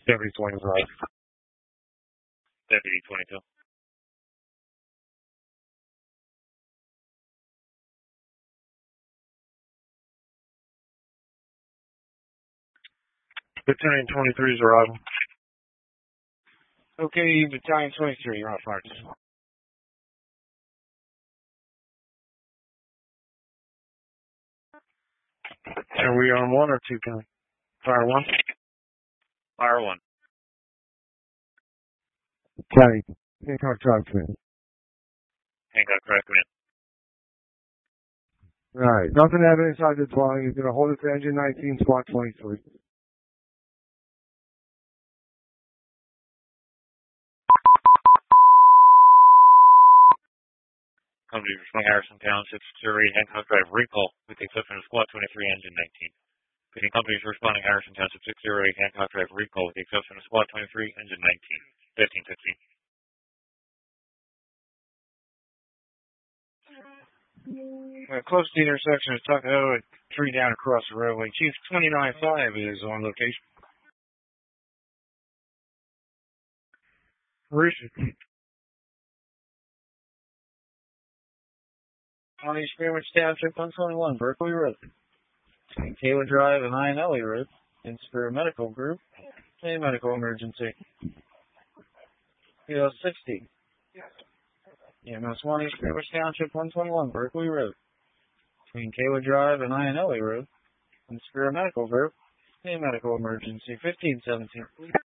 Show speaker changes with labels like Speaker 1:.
Speaker 1: Deputy 25.
Speaker 2: Deputy 22.
Speaker 1: Battalion 23 is arriving.
Speaker 3: Okay, Battalion 23, you're on fire.
Speaker 1: Are we on 1 or 2, County? Fire 1?
Speaker 2: Fire 1.
Speaker 1: County. Hancock Drive Command.
Speaker 2: Hancock Drive Command.
Speaker 1: Alright, nothing to have inside the dwelling. He's going to hold it to engine 19, squad 23.
Speaker 2: Companies responding Harrison Township, 608 Hancock Drive, recall with the exception of squad 23, engine 19. Picking companies responding Harrison Township, 608 Hancock Drive, recall with the exception of squad 23, engine 19. 1515.
Speaker 3: Close to the intersection of Tuckahoe, a tree down across the roadway. Chief 295 is on location.
Speaker 1: Where is it?
Speaker 3: On East Greenwich Township, 121, Berkeley Road. Between Taylor Drive and Ionelli Road. In Spur Medical Group. A medical emergency. Kilo 60. EMS 1 East Greenwich Township, 121, Berkeley Road. Between Taylor Drive and Ionelli Road. In Spur Medical Group. A medical emergency. 1517.